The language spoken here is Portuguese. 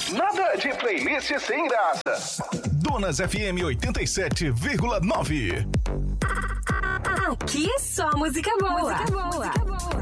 Nada de playlist sem graça. Donas FM 87,9. Aqui é só música boa.